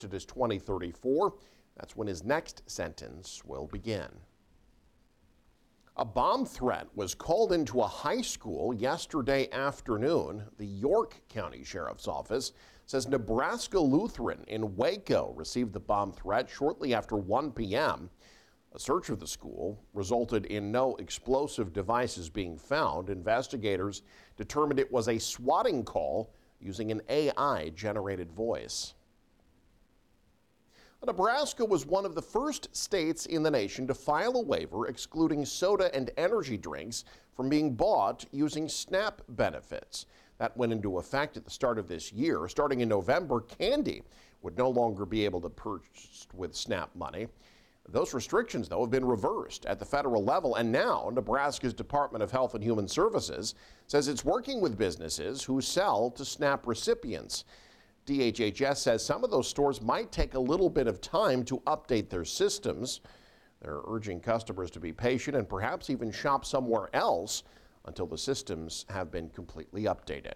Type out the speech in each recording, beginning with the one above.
It is 2034. That's when his next sentence will begin. A bomb threat was called into a high school yesterday afternoon. The York County Sheriff's Office says Nebraska Lutheran in Waco received the bomb threat shortly after 1 p.m. A search of the school resulted in no explosive devices being found. Investigators determined it was a swatting call using an AI-generated voice. Nebraska was one of the first states in the nation to file a waiver excluding soda and energy drinks from being bought using SNAP benefits. That went into effect at the start of this year. Starting in November, candy would no longer be able to purchase with SNAP money. Those restrictions, though, have been reversed at the federal level, and now Nebraska's Department of Health and Human Services says it's working with businesses who sell to SNAP recipients. DHHS says some of those stores might take a little bit of time to update their systems. They're urging customers to be patient and perhaps even shop somewhere else until the systems have been completely updated.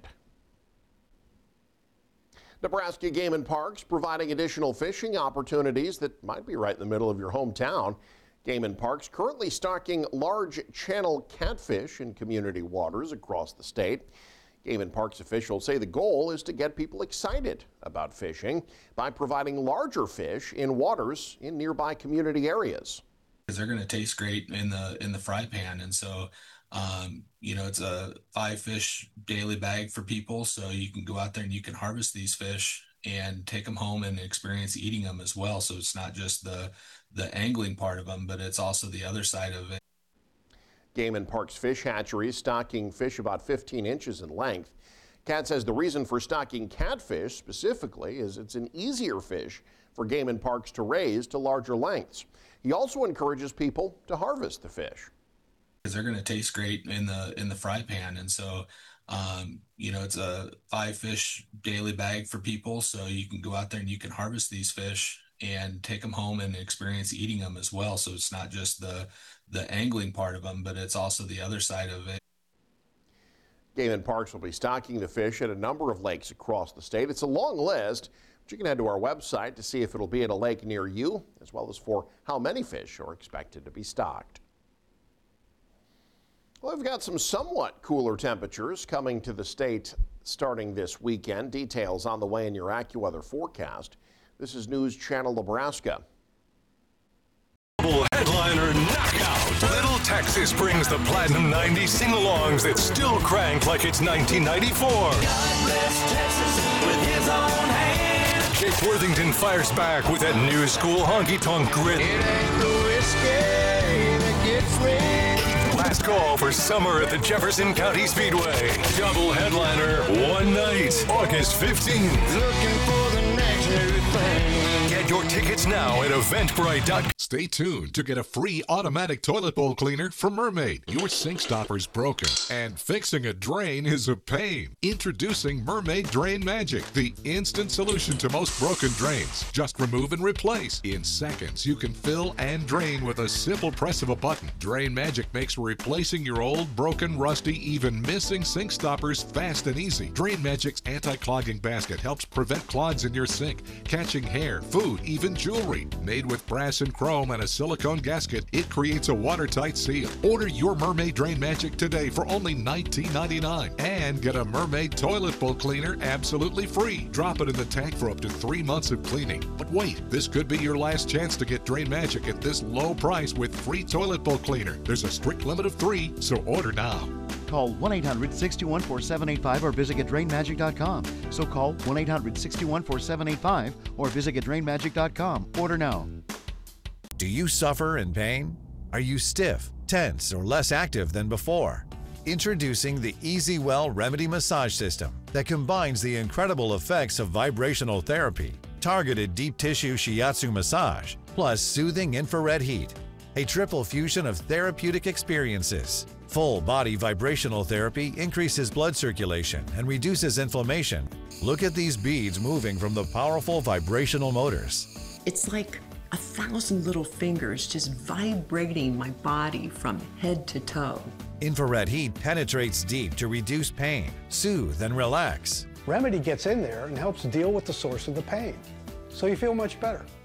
Nebraska Game and Parks providing additional fishing opportunities that might be right in the middle of your hometown. Game and Parks currently stocking large channel catfish in community waters across the state. Game and Parks officials say the goal is to get people excited about fishing by providing larger fish in waters in nearby community areas. They're going to taste great in the fry pan, and so it's a 5-fish daily bag for people, so you can go out there and you can harvest these fish and take them home and experience eating them as well. So it's not just the angling part of them, but it's also the other side of it. Game and Parks Fish Hatchery is stocking fish about 15 inches in length. Cat says the reason for stocking catfish specifically is it's an easier fish for Game and Parks to raise to larger lengths. He also encourages people to harvest the fish. They're going to taste great in the fry pan, and so it's a 5-fish daily bag for people, so you can go out there and you can harvest these fish and take them home and experience eating them as well. So it's not just the angling part of them, but it's also the other side of it. Game and Parks will be stocking the fish at a number of lakes across the state. It's a long list, but you can head to our website to see if it'll be at a lake near you, as well as for how many fish are expected to be stocked. Well, we've got some somewhat cooler temperatures coming to the state starting this weekend. Details on the way in your AccuWeather forecast. This is News Channel Nebraska. Headliner knockout. Little Texas brings the Platinum 90 sing-alongs that still crank like it's 1994. God bless Texas with his own hand. Jake Worthington fires back with that new school honky-tonk grit. It ain't the whiskey that gets rich. Last call for summer at the Jefferson County Speedway. Double headliner, one night, August 15th. Looking for the next new thing. Get your tickets now at Eventbrite.com. Stay tuned to get a free automatic toilet bowl cleaner from Mermaid. Your sink stopper's broken, and fixing a drain is a pain. Introducing Mermaid Drain Magic, the instant solution to most broken drains. Just remove and replace. In seconds, you can fill and drain with a simple press of a button. Drain Magic makes replacing your old, broken, rusty, even missing sink stoppers fast and easy. Drain Magic's anti-clogging basket helps prevent clogs in your sink, catching hair, food, even jewelry. Made with brass and chrome and a silicone gasket, it creates a watertight seal. Order your Mermaid Drain Magic today for only $19.99 and get a Mermaid toilet bowl cleaner absolutely free. Drop it in the tank for up to 3 months of cleaning. But wait, this could be your last chance to get Drain Magic at this low price with free toilet bowl cleaner. There's a strict limit of 3, so order now. Call 1-800-621-4785 or visit GetDrainMagic.com. So call 1-800-621-4785 or visit GetDrainMagic.com. Order now. Do you suffer in pain? Are you stiff, tense, or less active than before? Introducing the EasyWell Remedy Massage System that combines the incredible effects of vibrational therapy, targeted deep tissue shiatsu massage, plus soothing infrared heat. A triple fusion of therapeutic experiences. Full body vibrational therapy increases blood circulation and reduces inflammation. Look at these beads moving from the powerful vibrational motors. It's like 1,000 little fingers just vibrating my body from head to toe. Infrared heat penetrates deep to reduce pain, soothe, and relax. Remedy gets in there and helps deal with the source of the pain. so you feel much better.